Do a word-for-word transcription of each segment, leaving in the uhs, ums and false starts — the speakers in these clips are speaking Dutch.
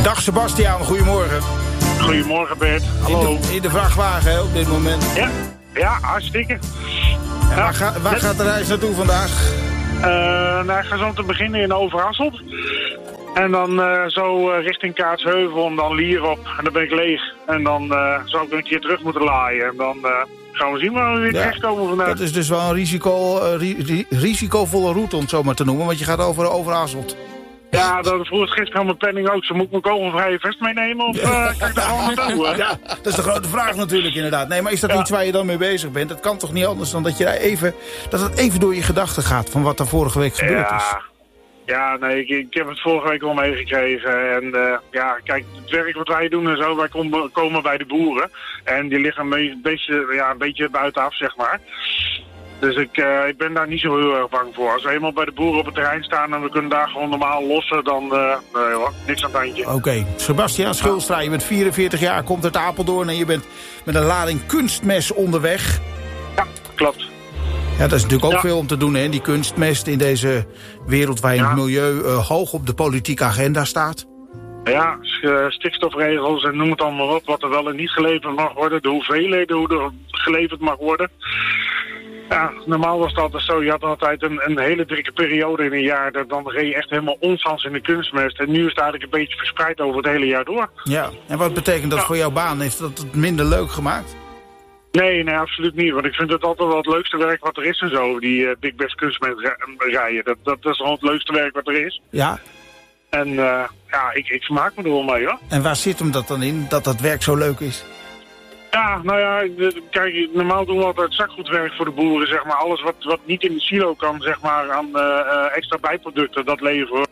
Dag Sebastiaan, goedemorgen. Goedemorgen Bert, hallo. In de, in de vrachtwagen hè, op dit moment. Ja, ja hartstikke. En ja, waar ga, waar net... gaat de reis naartoe vandaag? Uh, nou, ik ga zo te beginnen in Overhasselt. En dan uh, zo uh, richting Kaatsheuvel en dan Lier op. En dan ben ik leeg. En dan uh, zou ik een keer terug moeten laaien. En dan uh, gaan we zien waar we weer ja, terechtkomen vandaag. Dat is dus wel een risico, uh, ri ri risicovolle route om het zo maar te noemen. Want je gaat over Overhasselt. Ja, dat vroeg gisteren aan mijn planning ook. Ze moet ik mijn kogelvrije vest meenemen of uh, kan ik daar gewoon naartoe? Ja, dat is de grote vraag natuurlijk inderdaad. Nee, maar is dat ja. iets waar je dan mee bezig bent? Het kan toch niet anders dan dat je daar even, dat het even door je gedachten gaat van wat er vorige week gebeurd ja. is? Ja, nee, ik, ik heb het vorige week al meegekregen. En uh, ja, kijk, het werk wat wij doen en zo, wij kom, komen bij de boeren. En die liggen een beetje, ja, een beetje buitenaf, zeg maar. Dus ik, uh, ik ben daar niet zo heel erg bang voor. Als we eenmaal bij de boeren op het terrein staan en we kunnen daar gewoon normaal lossen, dan uh, nee hoor, niks aan het handje. Oké, okay. Sebastiaan Schulstra, je bent vierenveertig jaar, komt uit Apeldoorn en je bent met een lading kunstmes onderweg. Ja, klopt. Ja, dat is natuurlijk ook ja. veel om te doen, hè, die kunstmest in deze wereld waar ja. het milieu uh, hoog op de politieke agenda staat. Ja, stikstofregels en noem het allemaal op, wat er wel en niet geleverd mag worden, de hoeveelheden, hoe er geleverd mag worden. Ja, normaal was het altijd zo, je had altijd een, een hele drukke periode in een jaar, dat dan reed je echt helemaal onfans in de kunstmest. En nu is het eigenlijk een beetje verspreid over het hele jaar door. Ja, en wat betekent dat ja. voor jouw baan? Heeft dat het minder leuk gemaakt? Nee, nee, absoluut niet. Want ik vind het altijd wel het leukste werk wat er is en zo. Die uh, Big Best kunstmest rijden. Dat, dat, dat is gewoon het leukste werk wat er is. Ja. En uh, ja, ik, ik vermaak me er wel mee, hoor. En waar zit hem dat dan in, dat dat werk zo leuk is? Ja, nou ja, kijk, normaal doen we altijd zakgoedwerk voor de boeren, zeg maar. Alles wat, wat niet in de silo kan, zeg maar, aan uh, uh, extra bijproducten, dat leveren.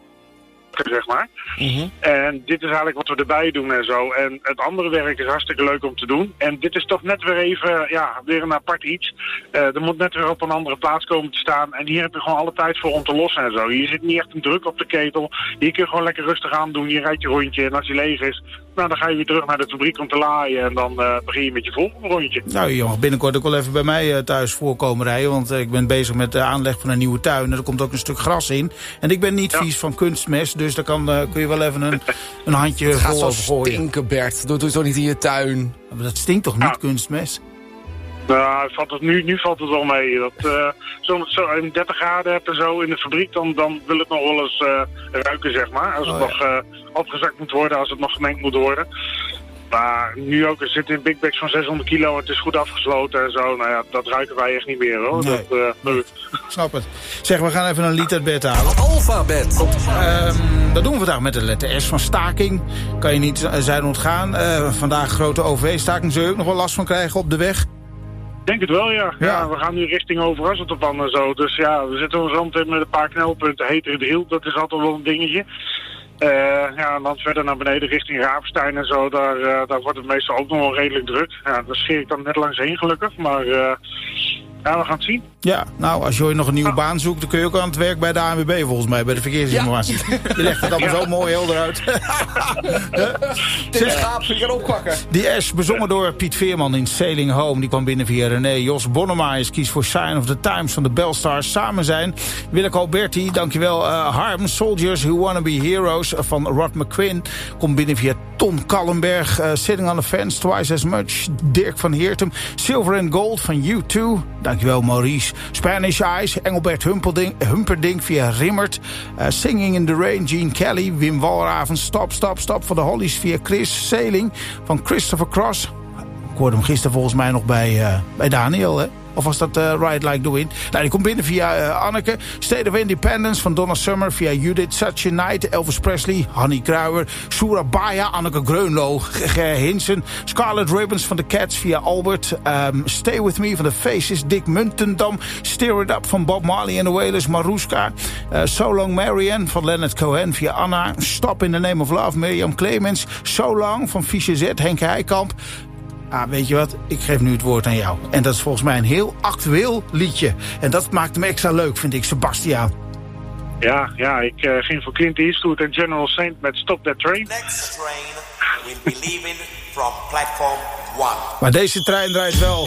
Zeg maar. Mm-hmm. En dit is eigenlijk wat we erbij doen en zo. En het andere werk is hartstikke leuk om te doen. En dit is toch net weer even, ja, weer een apart iets. Uh, er moet net weer op een andere plaats komen te staan. En hier heb je gewoon alle tijd voor om te lossen en zo. Hier zit niet echt een druk op de ketel. Hier kun je gewoon lekker rustig aan doen. Je rijdt je rondje en als hij leeg is, nou, dan ga je weer terug naar de fabriek om te laaien. En dan uh, begin je met je volgende rondje. Nou, je mag binnenkort ook wel even bij mij uh, thuis voorkomen rijden. Want uh, ik ben bezig met de aanleg van een nieuwe tuin. En er komt ook een stuk gras in. En ik ben niet ja. vies van kunstmest. Dus daar kan, uh, kun je wel even een, een handje het vol gaat over gooien. Stinken, Bert. Doe het zo niet in je tuin. Maar dat stinkt toch niet, ja. kunstmest? Nou, valt het nu, nu valt het wel mee. Dat, uh, zo, zo in dertig graden hebt en zo in de fabriek, dan, dan wil het nog wel eens uh, ruiken, zeg maar. Als het oh, nog ja. uh, opgezakt moet worden, als het nog gemengd moet worden. Maar nu ook, er zit in big bags van zeshonderd kilo, het is goed afgesloten en zo. Nou ja, dat ruiken wij echt niet meer, hoor. Nee. Dat, uh, Snap het. Zeg, we gaan even een lied uit bed halen. Alphabet. Um, dat doen we vandaag met de letter S van staking. Kan je niet zijn ontgaan. Uh, vandaag grote O V-staking. Zul je ook nog wel last van krijgen op de weg? Ik denk het wel, ja. ja. ja we gaan nu richting Overhasselt op en zo. Dus ja, we zitten zo meteen met een paar knelpunten. Heter de Hiel, dat is altijd wel een dingetje. Uh, ja, en dan verder naar beneden richting Ravenstein en zo, daar, uh, daar wordt het meestal ook nog wel redelijk druk. Ja, daar scheer ik dan net langs heen gelukkig, maar uh, ja, we gaan het zien. Ja, nou, als je ooit nog een nieuwe ah. baan zoekt, dan kun je ook aan het werk bij de A N W B volgens mij, bij de verkeersinformatie. Ja. Je legt het allemaal ja. zo mooi helder uit. Dit schaap vind ik erop kwakken. Die S, bezongen door Piet Veerman in Sailing Home, die kwam binnen via René. Jos Bonnemaaijers kiest voor Sign of the Times van de Bellstars. Samen zijn. Willeke Alberti, dankjewel. Uh, Harm, Soldiers Who Wanna Be Heroes van Rod McQueen. Komt binnen via Ton Kallenberg. Uh, Sitting on the Fence, Twice as Much. Dirk van Heertem. Silver and Gold van U twee. Dankjewel Maurice. Spanish Eyes, Engelbert Humperdinck, Humperdinck via Rimmert. Uh, Singing in the Rain, Gene Kelly. Wim Walraven, Stop, Stop, Stop van de Hollies via Chris. Sailing van Christopher Cross. Ik hoorde hem gisteren volgens mij nog bij, uh, bij Daniel, hè? Of was dat uh, Ride Like the Wind? Nou, die komt binnen via uh, Anneke. State of Independence van Donna Summer via Judith. Such a Night, Elvis Presley, Hanny Kruijer. Surabaya, Anneke Greunlo, Ger Hinsen. Scarlet Ribbons van The Cats via Albert. Um, Stay With Me van The Faces, Dick Muntendam. Stir It Up van Bob Marley and the Wailers, Maruska. Uh, So Long Marianne van Leonard Cohen via Anna. Stop in the Name of Love, Mirjam Clemens. So Long van Fischer Z, Henk Heikamp. Ah, weet je wat? Ik geef nu het woord aan jou. En dat is volgens mij een heel actueel liedje. En dat maakt hem extra leuk, vind ik, Sebastiaan. Ja, ja, ik uh, ging voor Clint Eastwood en General Saint met Stop That Train. Next train will be leaving from platform one. Maar deze trein draait wel.